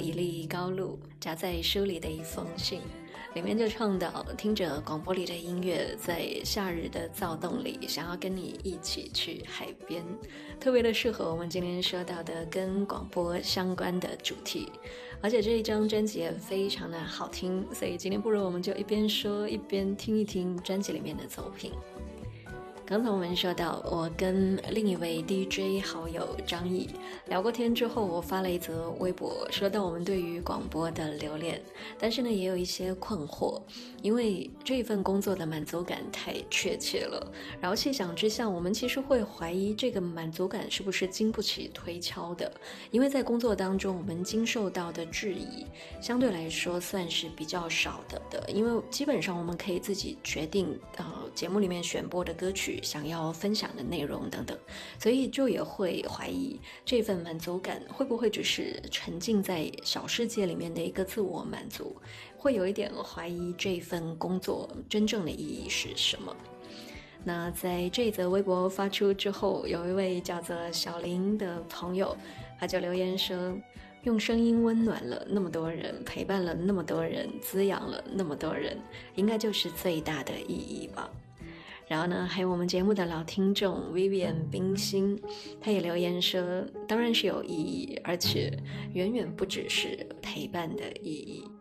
一粒高露夹在书里的一封信，里面就唱到听着广播里的音乐，在夏日的躁动里想要跟你一起去海边，特别的适合我们今天说到的跟广播相关的主题。而且这一张专辑也非常的好听，所以今天不如我们就一边说一边听一听专辑里面的作品。刚才我们说到，我跟另一位 DJ 好友张毅聊过天之后，我发了一则微博，说到我们对于广播的留恋，但是呢也有一些困惑，因为这份工作的满足感太确切了，然后细想之下，我们其实会怀疑这个满足感是不是经不起推敲的，因为在工作当中我们经受到的质疑相对来说算是比较少的，因为基本上我们可以自己决定节目里面选播的歌曲想要分享的内容等等，所以就也会怀疑这份满足感会不会只是沉浸在小世界里面的一个自我满足，会有一点怀疑这份工作真正的意义是什么。那在这则微博发出之后，有一位叫做小林的朋友，他就留言说，用声音温暖了那么多人，陪伴了那么多人，滋养了那么多人，应该就是最大的意义吧。然后呢，还有我们节目的老听众 Vivian 冰心，他也留言说，当然是有意义，而且远远不只是陪伴的意义。